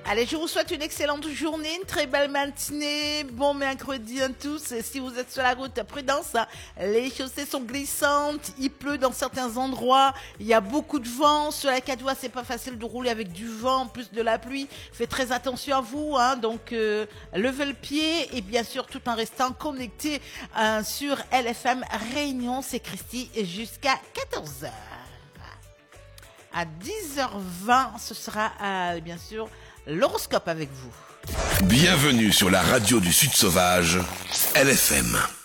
Allez, je vous souhaite une excellente journée, une très belle matinée. Bon mercredi à tous. Si vous êtes sur la route, prudence. Les chaussées sont glissantes. Il pleut dans certains endroits. Il y a beaucoup de vent. Sur la 4 voies, c'est pas facile de rouler avec du vent, en plus de la pluie. Faites très attention à vous. Donc, levez le pied. Et bien sûr, tout en restant connecté sur LFM Réunion. C'est Christy jusqu'à 14h. À 10h20, ce sera bien sûr l'horoscope avec vous. Bienvenue sur la radio du Sud Sauvage, LFM.